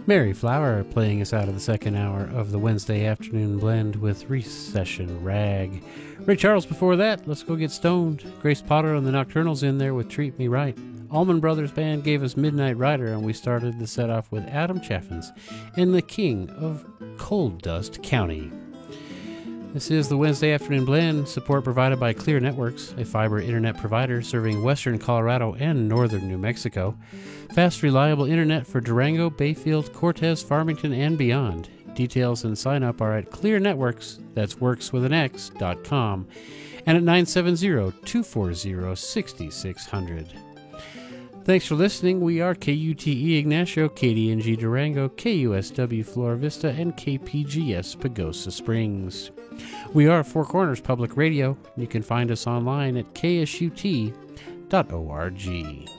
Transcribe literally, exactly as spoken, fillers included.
Mary Flower playing us out of the second hour of the Wednesday afternoon blend with Recession Rag. Ray Charles before that, Let's Go Get Stoned. Grace Potter and the Nocturnals in there with Treat Me Right. Allman Brothers Band gave us Midnight Rider, and we started the set off with Adam Chaffins and the King of Coal Dust County. This is the Wednesday Afternoon Blend, support provided by Clear Networks, a fiber internet provider serving western Colorado and northern New Mexico. Fast, reliable internet for Durango, Bayfield, Cortez, Farmington, and beyond. Details and sign up are at Clear Networks, that's works with an X, dot com, and at nine seven zero, two four zero, six six zero zero. Thanks for listening. We are K U T E Ignacio, K D N G Durango, K U S W Flora Vista, and K P G S Pagosa Springs. We are Four Corners Public Radio. You can find us online at K S U T dot org.